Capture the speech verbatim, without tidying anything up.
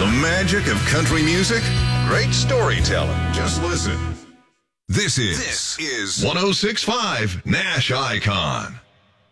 magic of country music? Great storytelling. Just listen. This is, this is one oh six point five Nash Icon.